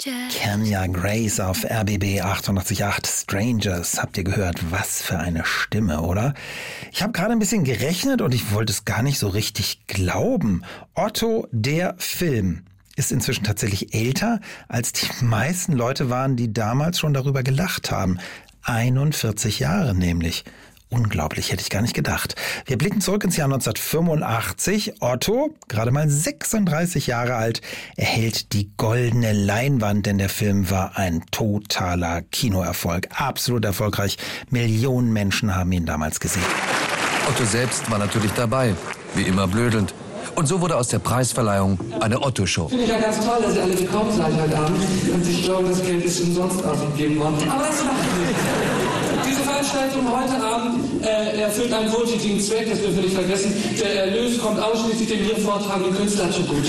Kenya Grace auf RBB 88.8 Strangers. Habt ihr gehört? Was für eine Stimme, oder? Ich habe gerade ein bisschen gerechnet und ich wollte es gar nicht so richtig glauben. Otto, der Film, ist inzwischen tatsächlich älter, als die meisten Leute waren, die damals schon darüber gelacht haben. 41 Jahre nämlich. Unglaublich, hätte ich gar nicht gedacht. Wir blicken zurück ins Jahr 1985. Otto, gerade mal 36 Jahre alt, erhält die goldene Leinwand, denn der Film war ein totaler Kinoerfolg. Absolut erfolgreich. Millionen Menschen haben ihn damals gesehen. Otto selbst war natürlich dabei, wie immer blödelnd. Und so wurde aus der Preisverleihung eine Otto-Show. Finde ich ja ganz toll, dass ihr alle gekommen seid heute Abend und ich glaube, das Geld ist umsonst ausgegeben worden. Aber das macht nichts. Diese Veranstaltung heute Abend erfüllt einen wohltätigen Zweck, das dürfen wir nicht vergessen. Der Erlös kommt ausschließlich dem hier vortragenden Künstler zugute.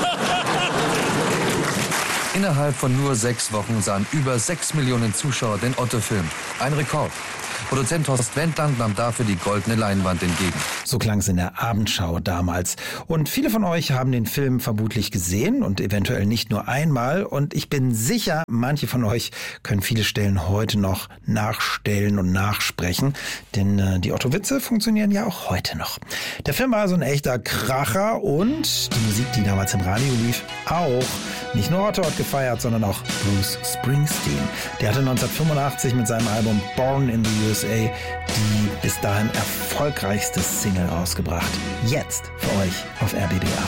Innerhalb von nur 6 Wochen sahen über 6 Millionen Zuschauer den Otto-Film. Ein Rekord. Produzent Horst Wendland nahm dafür die goldene Leinwand entgegen. So klang es in der Abendschau damals. Und viele von euch haben den Film vermutlich gesehen und eventuell nicht nur einmal. Und ich bin sicher, manche von euch können viele Stellen heute noch nachstellen und nachsprechen. Denn die Otto-Witze funktionieren ja auch heute noch. Der Film war also ein echter Kracher und die Musik, die damals im Radio lief, auch. Nicht nur Otto hat gefeiert, sondern auch Bruce Springsteen. Der hatte 1985 mit seinem Album Born in the USA die bis dahin erfolgreichste Single rausgebracht. Jetzt für euch auf RBB